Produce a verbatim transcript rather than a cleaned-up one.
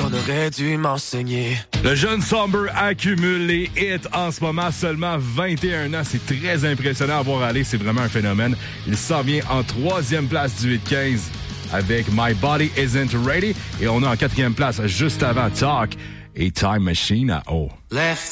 on aurait dû m'enseigner. Le jeune Somber accumule les hits en ce moment, seulement vingt et un ans. C'est très impressionnant à voir aller, c'est vraiment un phénomène. Il s'en vient en troisième place du huit quinze avec My Body Isn't Ready. Et on a en quatrième place, juste avant, Talk et Time Machine à O. Left